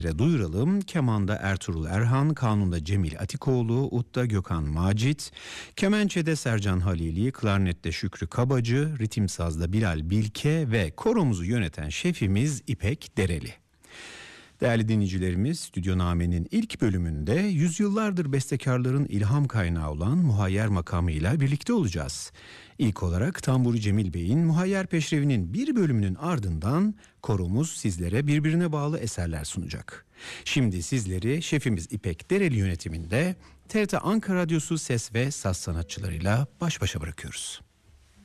duyuralım. Kemanda Ertuğrul Erhan, kanunda Cemil Atikoğlu, udda Gökhan Macit, kemençede Sercan Halili, klarnette Şükrü Kabacı, ritim sazda Bilal Bilke ve koromuzu yöneten şefimiz İpek Dereli. Değerli dinleyicilerimiz, Stüdyoname'nin ilk bölümünde yüzyıllardır bestekarların ilham kaynağı olan muhayyer makamıyla birlikte olacağız. İlk olarak Tamburi Cemil Bey'in muhayyer peşrevinin bir bölümünün ardından koromuz sizlere birbirine bağlı eserler sunacak. Şimdi sizleri şefimiz İpek Dereli yönetiminde TRT Ankara Radyosu ses ve saz sanatçılarıyla baş başa bırakıyoruz.